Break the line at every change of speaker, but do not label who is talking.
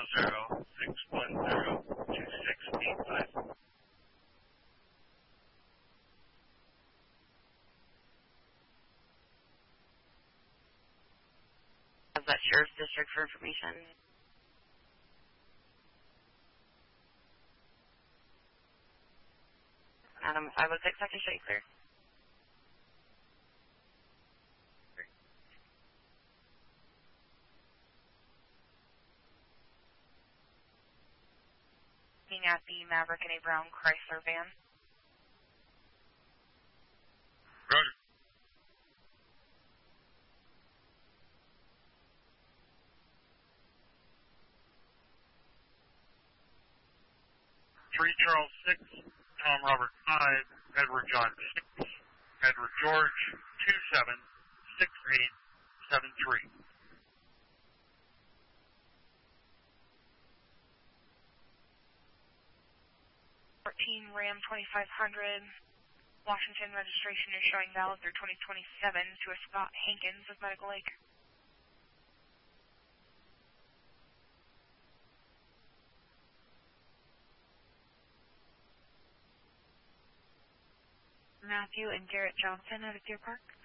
610-2685.
How's that Sheriff's District for information? Adam 506, I can show you clear.
Looking at the Maverick and a brown Chrysler van.
Roger. Three Charles 6, Tom Robert 5, Edward John 6, Edward George 276873.
14 Ram 2500, Washington registration is showing valid through 2027 to a Scott Hankins of Medical Lake. Matthew and Garrett Johnson out of Deer Park.